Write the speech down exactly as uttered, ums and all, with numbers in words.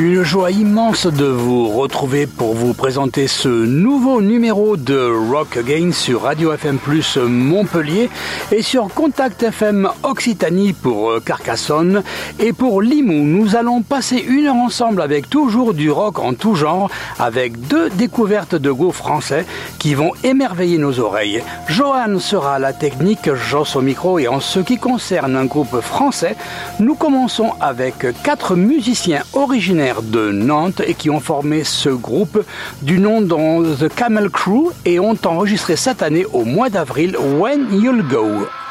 Une joie immense de vous retrouver pour vous présenter ce nouveau numéro de Rock Again sur Radio F M plus Montpellier et sur Contact F M Occitanie pour Carcassonne et pour Limoux. Nous allons passer une heure ensemble avec toujours du rock en tout genre, avec deux découvertes de go français qui vont émerveiller nos oreilles. Johan sera à la technique, Joss au micro, et en ce qui concerne un groupe français, nous commençons avec quatre musiciens originaires de Nantes et qui ont formé ce groupe du nom de The Camel Crew et ont enregistré cette année au mois d'avril When You'll Go.